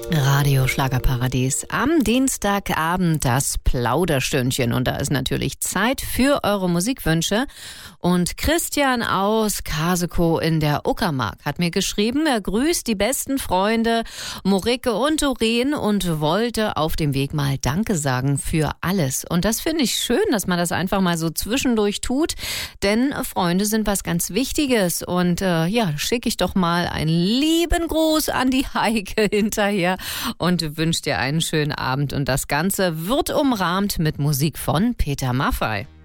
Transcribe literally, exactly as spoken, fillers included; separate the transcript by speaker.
Speaker 1: Radio Schlagerparadies. Am Dienstagabend das Plauderstündchen. Und da ist natürlich Zeit für eure Musikwünsche. Und Christian aus Kaseko in der Uckermark hat mir geschrieben, er grüßt die besten Freunde Morike und Doreen und wollte auf dem Weg mal Danke sagen für alles. Und das finde ich schön, dass man das einfach mal so zwischendurch tut. Denn Freunde sind was ganz Wichtiges. Und äh, ja, schicke ich doch mal einen lieben Gruß an die Heike hinterher und wünsche dir einen schönen Abend. Und das Ganze wird umrahmt mit Musik von Peter Maffay.